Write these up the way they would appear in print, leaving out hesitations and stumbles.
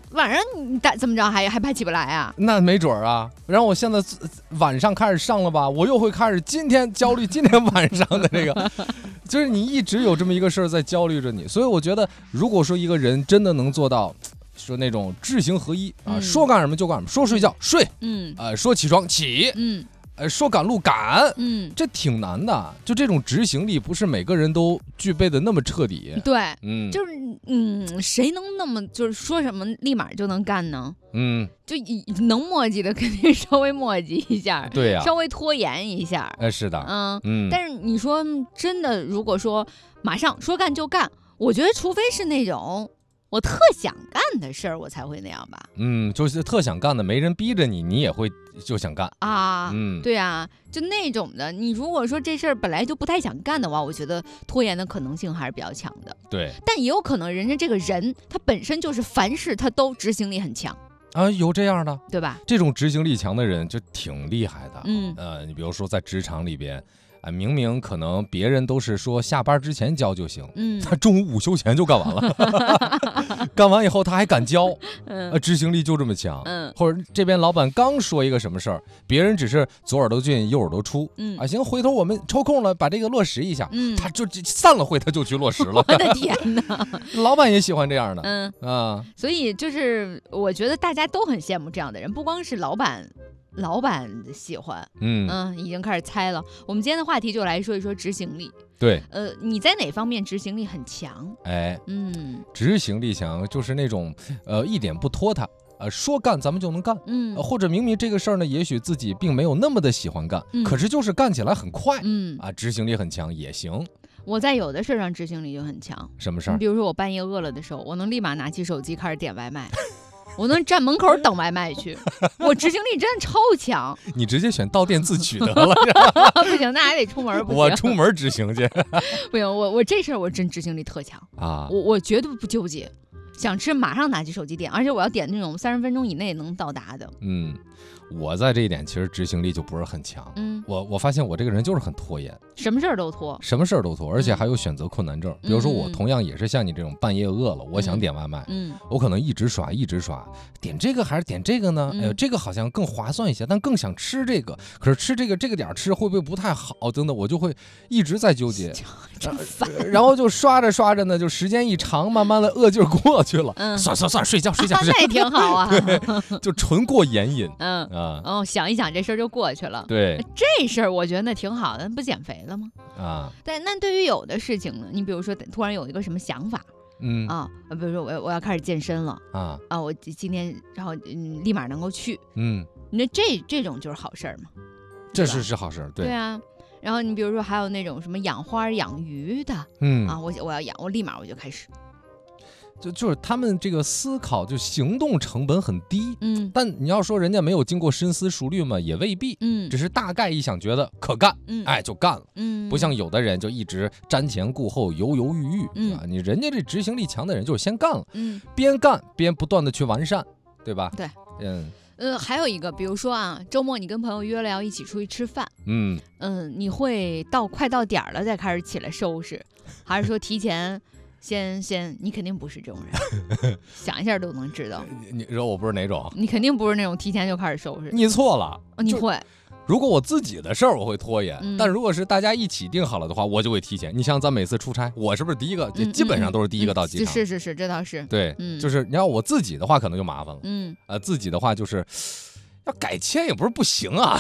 晚上你怎么着还怕起不来啊？ 那没准啊。然后我现在晚上开始上了吧，我又会开始今天焦虑今天晚上的这个，就是你一直有这么一个事儿在焦虑着你。所以我觉得，如果说一个人真的能做到。说那种知行合一啊，说干什么就干什么，说睡觉睡，说起床起，说赶路赶，这挺难的。就这种执行力，不是每个人都具备的那么彻底。 对，就是谁能那么就是说什么立马就能干呢？就能磨叽的肯定稍微磨叽一下， 对呀， 稍微拖延一下。 是的， 但是你说真的，如果说马上说干就干，我觉得除非是那种。我特想干的事儿，我才会那样吧。 就是特想干的，没人逼着你，你也会就想干啊。对啊，就那种的。你如果说这事儿本来就不太想干的话，我觉得拖延的可能性还是比较强的。 对， 但也有可能人家这个人他本身就是凡事他都执行力很强啊，有这样的， 对吧？ 这种执行力强的人就挺厉害的。你比如说在职场里边。明明可能别人都是说下班之前交就行，他中午午休前就干完了，干完以后他还敢交，执行力就这么强。或者这边老板刚说一个什么事儿，别人只是左耳朵进右耳朵出，行，回头我们抽空了把这个落实一下，他就散了会他就去落实了。 我的天哪， 老板也喜欢这样的， 所以就是我觉得大家都很羡慕这样的人，不光是老板喜欢，已经开始猜了。我们今天的话题就来说一说执行力。 对， 你在哪方面执行力很强？ 执行力强就是那种一点不拖沓，说干咱们就能干，或者明明这个事儿呢，也许自己并没有那么的喜欢干，可是就是干起来很快，执行力很强也行。 我在有的事儿上执行力就很强。 什么事儿？ 比如说我半夜饿了的时候，我能立马拿起手机开始点外卖。我能站门口等外卖去，我执行力真的超强。 你直接选到店自取得了， 不行，那还得出门。不行， 我出门执行去。 不行，我这事儿我真执行力特强啊！我绝对不纠结，想吃马上拿起手机点，而且我要点那种30分钟以内能到达的。 我在这一点其实执行力就不是很强。我发现我这个人就是很拖延， 什么事儿都拖， 而且还有选择困难症。比如说我同样也是像你这种半夜饿了，我想点外卖，我可能一直刷，点这个还是点这个呢？这个好像更划算一些，但更想吃这个，可是吃这个点吃会不会不太好？等等，我就会一直在纠结，然后就刷着呢，就时间一长，慢慢的饿劲儿过去了，算睡觉， 那也挺好啊， 对，就纯过眼瘾， 想一想这事儿就过去了。 对， 这事儿我觉得那挺好的，不减肥了吗？但那对于有的事情呢，你比如说突然有一个什么想法，比如说我要开始健身了我今天然后立马能够去，那这种就是好事儿嘛， 这是好事儿， 对啊。然后你比如说还有那种什么养花养鱼的，我要养，我立马我就开始。 就是他们这个思考就行动成本很低，但你要说人家没有经过深思熟虑嘛，也未必，只是大概一想觉得可干，就干了，不像有的人就一直瞻前顾后，犹犹豫豫，你人家这执行力强的人就是先干了，边干边不断的去完善，对吧？ 对，还有一个，比如说周末你跟朋友约了要一起出去吃饭，你会快到点儿了再开始起来收拾，还是说提前？先，你肯定不是这种人，想一下都能知道。 你说我不是哪种？ 你肯定不是那种提前就开始收拾。 你错了， 你会。 如果我自己的事儿我会拖延，但如果是大家一起定好了的话，我就会提前。你像咱每次出差，我是不是第一个？基本上都是第一个到机场。 是，这倒是。 对，就是你要我自己的话，可能就麻烦了。自己的话就是要改签也不是不行啊。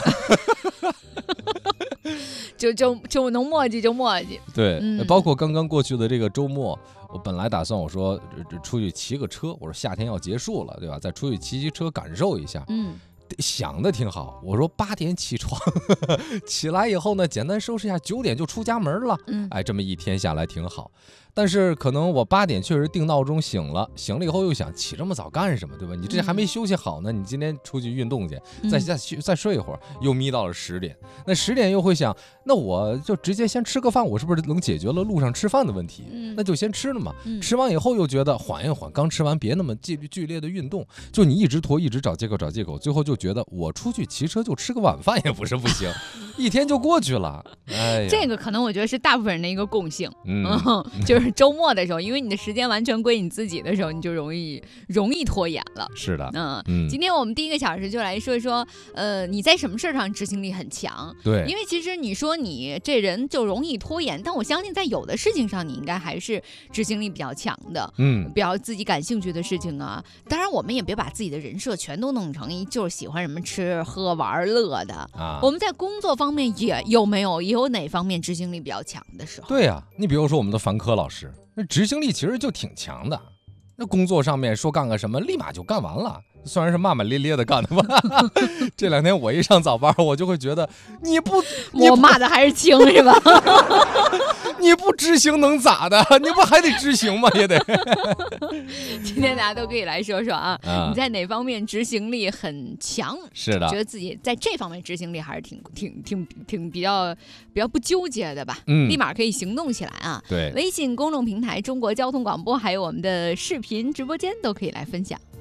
就能磨叽就磨叽。 对，包括刚刚过去的这个周末，我本来打算我说出去骑个车，我说夏天要结束了，对吧？再出去骑车感受一下。想的挺好，我说8点起床，起来以后呢，简单收拾一下，9点就出家门了。这么一天下来挺好。但是可能我8点确实定闹钟醒了以后又想起这么早干什么，对吧？你这还没休息好呢，你今天出去运动去，再睡一会儿，又眯到了10点。那10点又会想，那我就直接先吃个饭，我是不是能解决了路上吃饭的问题？那就先吃了嘛。吃完以后又觉得缓一缓，刚吃完别那么剧烈的运动，就你一直拖，一直找借口，最后就觉得我出去骑车就吃个晚饭也不是不行。 一天就过去了。哎呀， 这个可能我觉得是大部分人的一个共性，就是周末的时候，因为你的时间完全归你自己的时候，你就容易拖延了。 是的， 今天我们第1个小时就来说一说，你在什么事上执行力很强？ 对， 因为其实你说你这人就容易拖延，但我相信在有的事情上，你应该还是执行力比较强的。比较自己感兴趣的事情啊，当然我们也别把自己的人设全都弄成就是喜欢什么吃喝玩乐的啊。我们在工作方面也有哪方面执行力比较强的时候？ 对呀，你比如说我们的樊科老师，那执行力其实就挺强的。那工作上面说干个什么，立马就干完了，虽然是骂骂咧咧的干的吧。这2天我一上早班，我就会觉得我骂的还是轻是吧？ 你不执行能咋的？你不还得执行吗？也得。 今天大家都可以来说说啊，你在哪方面执行力很强？ 是的， 觉得自己在这方面执行力还是挺比较不纠结的吧？立马可以行动起来啊！ 对， 微信公众平台中国交通广播，还有我们的视频直播间都可以来分享。